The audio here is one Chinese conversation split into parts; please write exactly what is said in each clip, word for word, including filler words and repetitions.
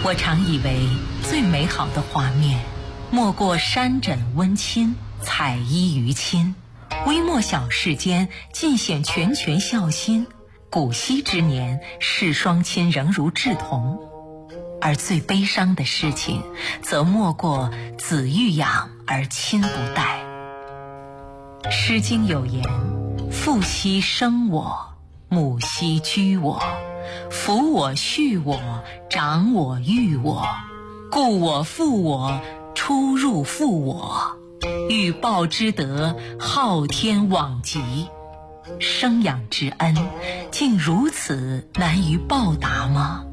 我常以为最美好的画面，莫过山枕温馨，彩衣娱亲，微末小事间尽显拳拳孝心。古稀之年，视双亲仍如稚童。而最悲伤的事情，则莫过子欲养而亲不待。《诗经》有言：父兮生我，母兮居我，抚我恤我，长我育我，故我负我，出入负我，欲报之德，昊天罔极。生养之恩，竟如此难于报答吗？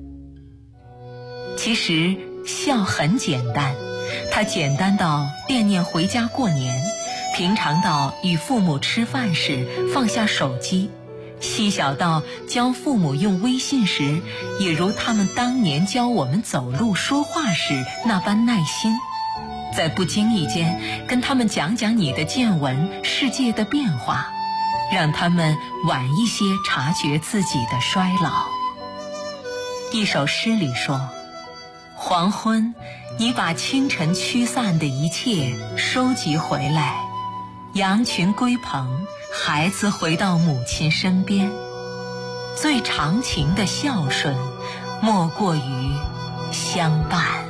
其实孝很简单，它简单到惦念回家过年，平常到与父母吃饭时放下手机，细小到教父母用微信时，也如他们当年教我们走路说话时那般耐心。在不经意间跟他们讲讲你的见闻，世界的变化，让他们晚一些察觉自己的衰老。一首诗里说：黄昏，你把清晨驱散的一切收集回来，羊群归棚，孩子回到母亲身边。最长情的孝顺，莫过于相伴。